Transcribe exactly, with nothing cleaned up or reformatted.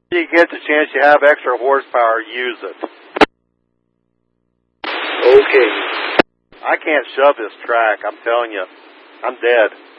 You get the chance, you have extra horsepower, use it. Okay. I can't shove this track, I'm telling you. I'm dead.